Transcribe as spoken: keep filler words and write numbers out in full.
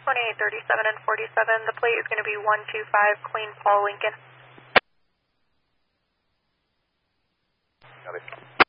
twenty-eight thirty-seven and forty-seven. The plate is going to be one two five Clean Paul Lincoln. Got it.